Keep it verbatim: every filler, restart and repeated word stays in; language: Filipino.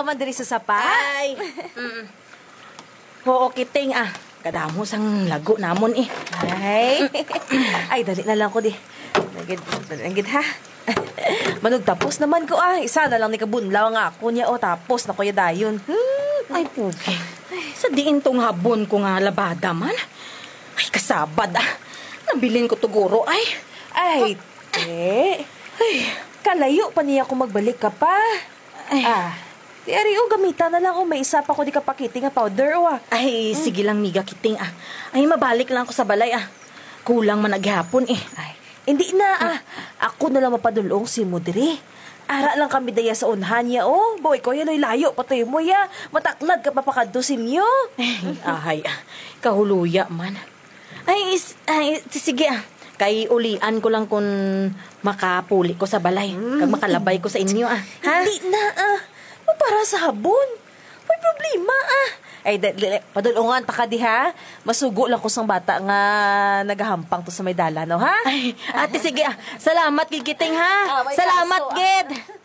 ka man diri sa sapa? Ay. Mm. Oo, kiting ah. Kadamo sang lago namon eh. Ay. Ay, dali na lang ko di. Nagid, nagid ha. Manog tapos naman ko ah. Isa na lang ni kabunlaw nga ako niya o tapos na kuya dayon. Hmm, ay pugi. Sa diin tong habon ko nga labada man. Ay, kasabad ah. Nabilin ko tuguro ay. Ay, te. Ay, kalayo pa niya kung magbalik ka pa. Ay. Ah, di ari o gamita na lang o may isa pa ko di kapakiti nga powder o ah. Ay, mm. sige lang miga kiting ah. Ay, mabalik lang ako sa balay ah. Kulang man naghapon eh. Ay, hindi na ah. Ako na lang mapadulong si Mudri. Ara lang kami daya sa unhan niya oh. Boy ko yan ay layo patay mo ya. Mataklad ka papakadusin niyo. Ay, ah. Kahuluya man. Ay, is, ay, sige ah. Kay ulian ko lang kung makapuli ko sa balay. Kag makalabay ko sa inyo ah. Ha? Hindi na ah. O para sa habon. May problema ah. Ay, padulungan ta ka di ha. Masugo lang ko sang bata nga nagahampang to sa may dala no ha. Ay, ate sige ah. Salamat gigiting ha. Ah, may Salamat kaso, ah. gid.